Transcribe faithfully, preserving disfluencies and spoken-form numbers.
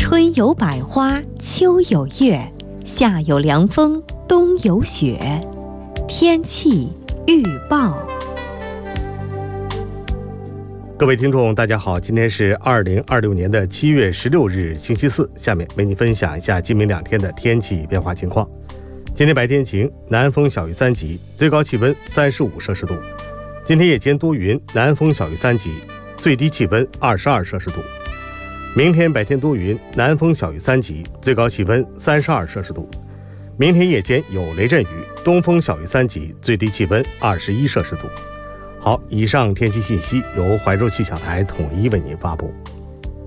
春有百花，秋有月，夏有凉风，冬有雪。天气预报。 各位听众大家好，今天是二零二六年的七月十六日星期四，下面为您分享一下今明两天的天气变化情况。今天白天晴，南风小于三级，最高气温三十五摄氏度。今天夜间多云，南风小于三级，最低气温二十二摄氏度。明天白天多云，南风小于三级，最高气温三十二摄氏度。明天夜间有雷阵雨，东风小于三级，最低气温二十一摄氏度。好，以上天气信息由怀柔气象台统一为您发布。